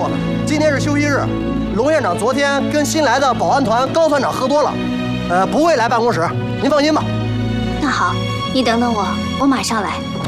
作呢。今天是休息日，龙院长昨天跟新来的保安团高团长喝多了，不会来办公室，您放心吧。 那好，你等等我，我马上来。